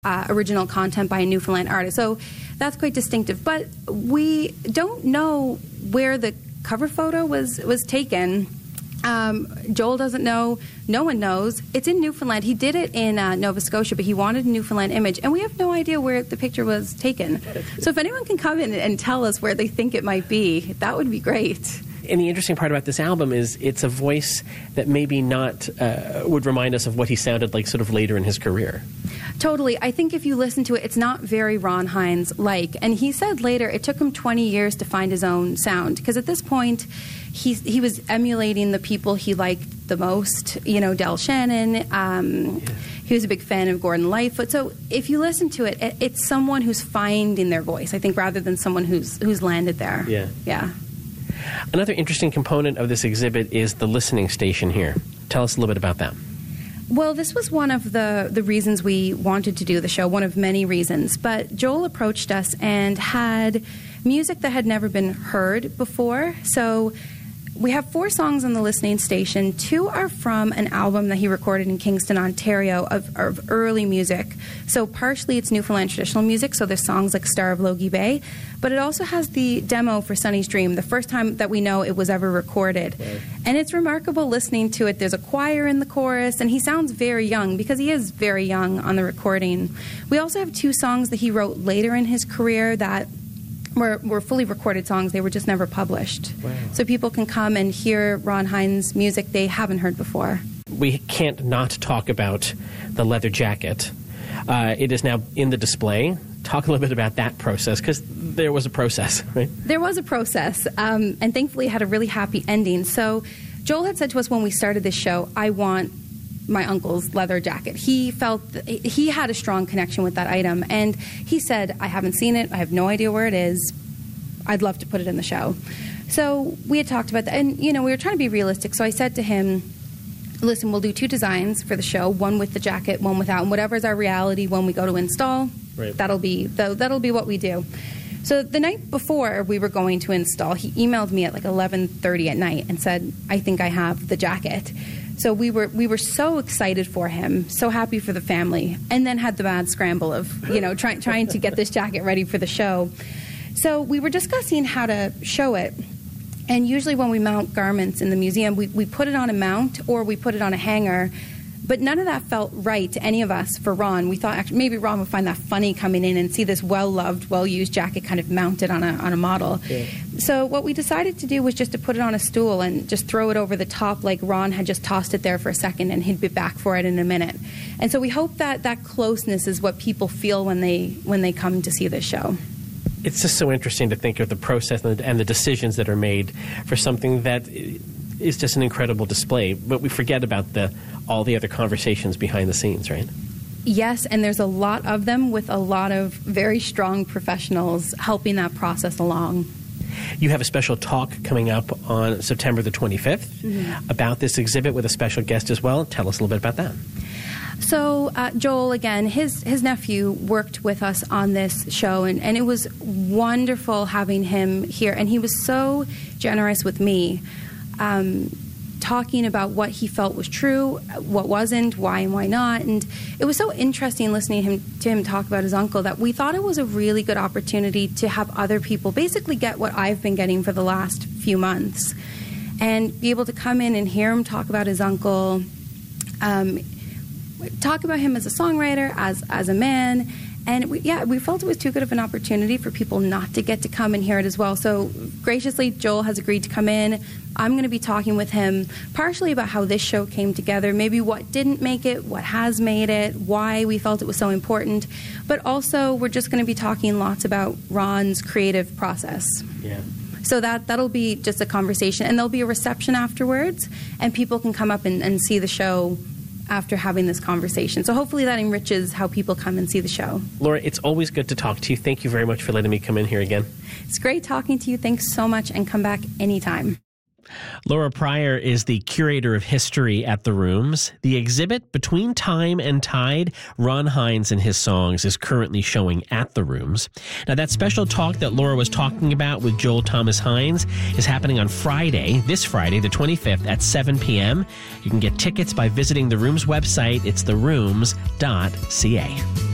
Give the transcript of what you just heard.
original content by a Newfoundland artist. So that's quite distinctive. But we don't know where the cover photo was taken. Joel doesn't know. No one knows. It's in Newfoundland. He did it in Nova Scotia, but he wanted a Newfoundland image, and we have no idea where the picture was taken. So if anyone can come in and tell us where they think it might be, that would be great. And the interesting part about this album is it's a voice that maybe not would remind us of what he sounded like sort of later in his career. Totally. I think if you listen to it, it's not very Ron Hynes-like. And he said later it took him 20 years to find his own sound, because at this point he was emulating the people he liked the most, Del Shannon. He was a big fan of Gordon Lightfoot. So if you listen to it, it's someone who's finding their voice, I think, rather than someone who's landed there. Yeah. Another interesting component of this exhibit is the listening station here. Tell us a little bit about that. Well, this was one of the reasons we wanted to do the show, one of many reasons. But Joel approached us and had music that had never been heard before. So we have 4 songs on the listening station. 2 are from an album that he recorded in Kingston, Ontario, of early music. So partially it's Newfoundland traditional music, so there's songs like Star of Logie Bay, but it also has the demo for Sonny's Dream, the first time that we know it was ever recorded. Right. And it's remarkable listening to it. There's a choir in the chorus, and he sounds very young, because he is very young on the recording. We also have 2 songs that he wrote later in his career that were fully recorded songs. They were just never published. Wow. So people can come and hear Ron Hynes' music they haven't heard before. We can't not talk about the leather jacket. It is now in the display. Talk a little bit about that process, because there was a process, right? There was a process, and thankfully it had a really happy ending. So Joel had said to us when we started this show, I want my uncle's leather jacket. He felt he had a strong connection with that item, and he said, I haven't seen it, I have no idea where it is, I'd love to put it in the show. So we had talked about that, and we were trying to be realistic. So I said to him, listen, we'll do 2 designs for the show, one with the jacket, one without, and whatever's our reality when we go to install, right, that'll be what we do. So the night before we were going to install, he emailed me at like 11:30 at night and said, I think I have the jacket. So we were so excited for him, so happy for the family, and then had the mad scramble of trying to get this jacket ready for the show. So we were discussing how to show it. And usually when we mount garments in the museum, we put it on a mount or we put it on a hanger. But none of that felt right to any of us for Ron. We thought actually maybe Ron would find that funny coming in and see this well-loved, well-used jacket kind of mounted on a model. Yeah. So what we decided to do was just to put it on a stool and just throw it over the top like Ron had just tossed it there for a second, and he'd be back for it in a minute. And so we hope that closeness is what people feel when they come to see this show. It's just so interesting to think of the process and the decisions that are made for something that is just an incredible display, but we forget about all the other conversations behind the scenes, right? Yes, and there's a lot of them with a lot of very strong professionals helping that process along. You have a special talk coming up on September the 25th about this exhibit with a special guest as well. Tell us a little bit about that. So Joel, again, his nephew worked with us on this show, and it was wonderful having him here. And he was so generous with me, talking about what he felt was true, what wasn't, why and why not. And it was so interesting listening to him talk about his uncle that we thought it was a really good opportunity to have other people basically get what I've been getting for the last few months and be able to come in and hear him talk about his uncle, talk about him as a songwriter, as a man. And we felt it was too good of an opportunity for people not to get to come and hear it as well. So graciously, Joel has agreed to come in. I'm going to be talking with him partially about how this show came together, maybe what didn't make it, what has made it, why we felt it was so important. But also, we're just going to be talking lots about Ron's creative process. Yeah. So that'll be just a conversation. And there'll be a reception afterwards, and people can come up and see the show after having this conversation. So hopefully that enriches how people come and see the show. Laura, it's always good to talk to you. Thank you very much for letting me come in here again. It's great talking to you. Thanks so much, and come back anytime. Laura Pryor is the curator of history at The Rooms. The exhibit Between Time and Tide, Ron Hynes and His Songs, is currently showing at The Rooms. Now, that special talk that Laura was talking about with Joel Thomas Hynes is happening on this Friday, the 25th at 7 p.m. You can get tickets by visiting The Rooms website. It's therooms.ca.